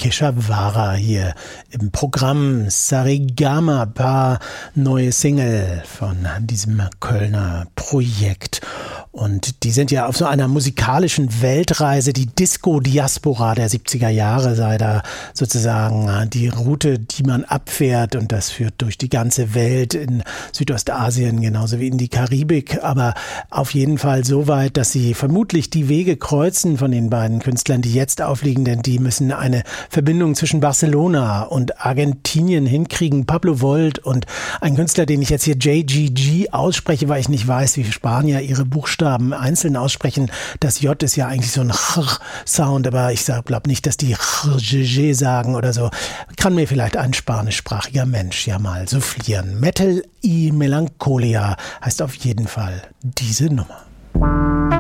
Keshavara hier im Programm Sarigama Pa, neue Single von diesem Kölner Projekt. Und die sind ja auf so einer musikalischen Weltreise. Die Disco-Diaspora der 70er Jahre sei da sozusagen die Route, die man abfährt. Und das führt durch die ganze Welt in Südostasien genauso wie in die Karibik. Aber auf jeden Fall so weit, dass sie vermutlich die Wege kreuzen von den beiden Künstlern, die jetzt aufliegen. Denn die müssen eine Verbindung zwischen Barcelona und Argentinien hinkriegen. Pablo Volt und ein Künstler, den ich jetzt hier JGG ausspreche, weil ich nicht weiß, wie Spanier ihre Buchstaben einzeln aussprechen. Das J ist ja eigentlich so ein Ch-Sound, aber ich glaube nicht, dass die Ch-G sagen oder so. Kann mir vielleicht ein spanischsprachiger Mensch ja mal soufflieren. Metal y Melancholia heißt auf jeden Fall diese Nummer.